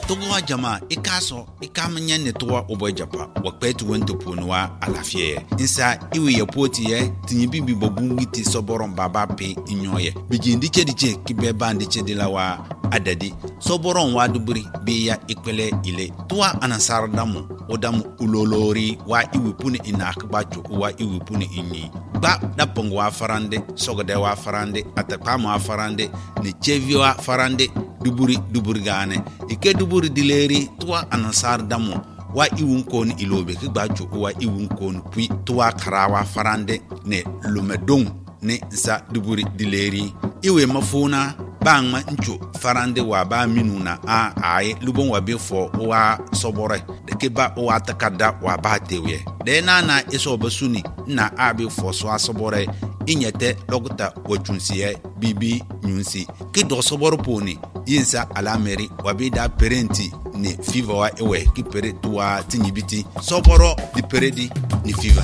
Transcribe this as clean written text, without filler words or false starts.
togo jama ikaso ikamanya ne towa obojapa wakpetu wento ponwa alafie insa iwe yapoti ye tinyibi bobungiti soboron baba pe inyoye bijindi chediche kibeba ndiche dilawa adadi soboron waduburi beya ikpele ile towa anasar damu odamu ulolori wa iwe pune inakbacho wa iwe pune inyi ba dapongo wa farande sogode wa farande atakama wa farande ne chevio wa farande duburi gane ike duburi dileri tuwa anasar damu wa iwun kon ilobe ki gbacho wa iwun kon pui tuwa karawa farande ne lumedong ne za duburi dileri iwe mafuna bangma ncho farande wa ba minuna ai lubon wa befo wa sobore de ke ba wa takada wa ba tewe de na iso basuni na abi fo so asobore inyete logota wachunsiye bibi nyunsi ki do soboro poni yinsa alameri wabida parenti ne fever wa ewe ki pere tuwa tinyibiti soboro di peredi ni fever